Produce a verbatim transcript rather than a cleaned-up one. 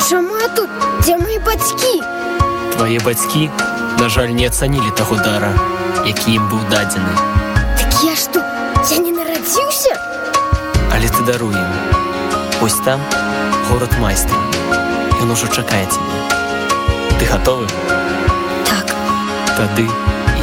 чаму я тут? Дзе мае бацькі? Твае бацькі, на жаль, не ацанілі таго дара, які ім быў дадзены. Так я ж тут, я не нарадзіўся? Але ты даруй ім. Вось там горад майстра. Ён ужо чакае цябе. Ты гатовы? Так. Тады